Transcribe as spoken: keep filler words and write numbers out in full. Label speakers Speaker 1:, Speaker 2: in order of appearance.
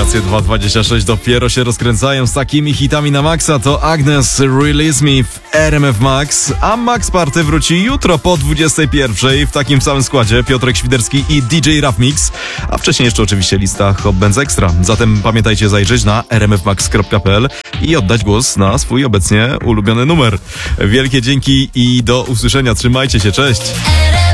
Speaker 1: Wakacje dwa tysiące dwudziesty szósty dopiero się rozkręcają z takimi hitami na maksa. To Agnes Release Me w R M F Max, a Max Party wróci jutro po dwudziestej pierwszej w takim samym składzie: Piotrek Świderski i D J Raf Mix, a wcześniej jeszcze oczywiście lista Hot Bands Extra. Zatem pamiętajcie zajrzeć na r m f max kropka p l i oddać głos na swój obecnie ulubiony numer. Wielkie dzięki i do usłyszenia. Trzymajcie się, cześć!